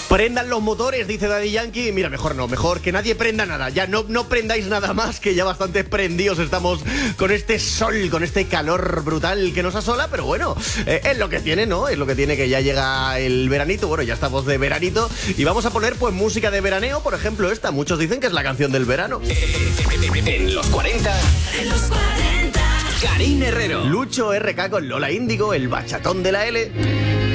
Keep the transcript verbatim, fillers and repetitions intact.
Prendan los motores, dice Daddy Yankee. Mira, mejor no, mejor que nadie prenda nada. Ya no, no prendáis nada más, que ya bastante prendidos estamos con este sol, con este calor brutal que nos asola. Pero bueno, eh, es lo que tiene, ¿no? Es lo que tiene, que ya llega el veranito. Bueno, ya estamos de veranito y vamos a poner pues música de veraneo. Por ejemplo esta, muchos dicen que es la canción del verano. En los cuarenta. En los cuarenta. Karina Herrero. Lucho R K con Lola Índigo, el bachatón de la L.